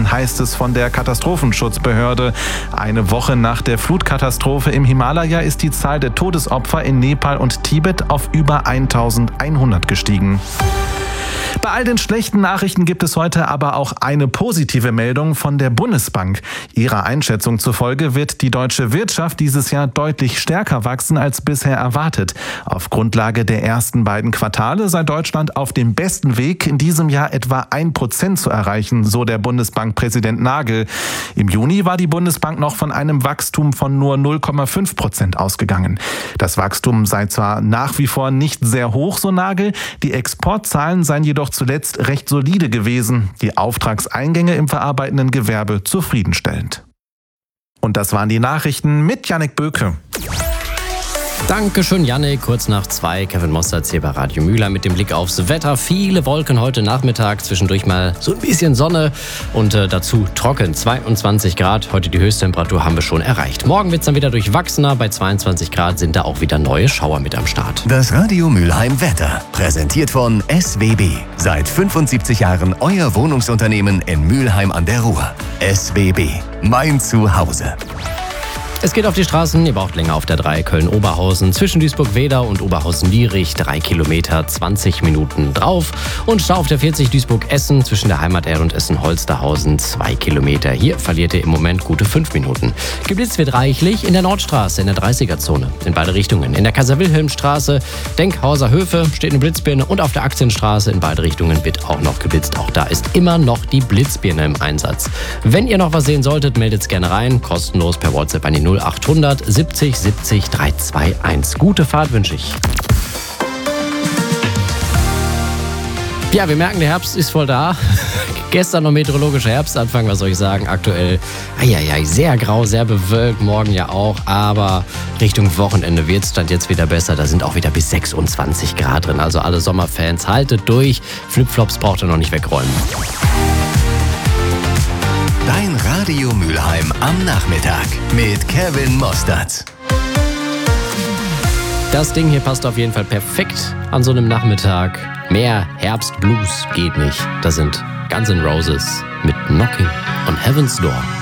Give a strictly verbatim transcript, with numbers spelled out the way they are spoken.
werden, heißt es von der Katastrophenschutzbehörde. Eine Woche nach der Flutkatastrophe im Himalaya ist die Zahl der Todesopfer in Nepal und Tibet auf über eintausendeinhundert gestiegen. Bei all den schlechten Nachrichten gibt es heute aber auch eine positive Meldung von der Bundesbank. Ihrer Einschätzung zufolge wird die deutsche Wirtschaft dieses Jahr deutlich stärker wachsen als bisher erwartet. Auf Grundlage der ersten beiden Quartale sei Deutschland auf dem besten Weg, in diesem Jahr etwa ein Prozent zu erreichen, so der Bundesbankpräsident Nagel. Im Juni war die Bundesbank noch von einem Wachstum von nur null Komma fünf Prozent ausgegangen. Das Wachstum sei zwar nach wie vor nicht sehr hoch, so Nagel, die Exportzahlen seien jedoch zuletzt recht solide gewesen, die Auftragseingänge im verarbeitenden Gewerbe zufriedenstellend. Und das waren die Nachrichten mit Jannik Böke. Dankeschön, Jannik. Kurz nach zwei, Kevin Mostert hier bei Radio Mülheim mit dem Blick aufs Wetter. Viele Wolken heute Nachmittag, zwischendurch mal so ein bisschen Sonne und äh, dazu trocken. zweiundzwanzig Grad, heute die Höchsttemperatur haben wir schon erreicht. Morgen wird es dann wieder durchwachsener, bei zweiundzwanzig Grad sind da auch wieder neue Schauer mit am Start. Das Radio Mülheim Wetter, präsentiert von S W B. Seit fünfundsiebzig Jahren euer Wohnungsunternehmen in Mülheim an der Ruhr. S W B, mein Zuhause. Es geht auf die Straßen, ihr braucht länger auf der drei Köln-Oberhausen, zwischen Duisburg-Wedau und Oberhausen-Lierich, drei Kilometer, zwanzig Minuten drauf. Und Stau auf der vierzig Duisburg-Essen, zwischen der Heimaterde und Essen-Holsterhausen, zwei Kilometer. Hier verliert ihr im Moment gute fünf Minuten. Geblitzt wird reichlich in der Nordstraße, in der dreißiger-Zone, in beide Richtungen. In der Kaiser-Wilhelm-Straße, Denkhauser Höfe steht eine Blitzbirne und auf der Aktienstraße in beide Richtungen wird auch noch geblitzt. Auch da ist immer noch die Blitzbirne im Einsatz. Wenn ihr noch was sehen solltet, meldet es gerne rein, kostenlos per WhatsApp an die null achthundert siebzig siebzig dreihunderteinundzwanzig. Gute Fahrt wünsche ich. Ja, wir merken, der Herbst ist voll da. Gestern noch meteorologischer Herbstanfang, was soll ich sagen? Aktuell eieiei, sehr grau, sehr bewölkt, morgen ja auch. Aber Richtung Wochenende wird es dann jetzt wieder besser. Da sind auch wieder bis sechsundzwanzig Grad drin. Also alle Sommerfans, haltet durch. Flipflops braucht ihr noch nicht wegräumen. Dein Radio Mülheim am Nachmittag mit Kevin Mostert. Das Ding hier passt auf jeden Fall perfekt an so einem Nachmittag. Mehr Herbstblues geht nicht. Das sind Guns N' Roses mit Knocking on Heaven's Door.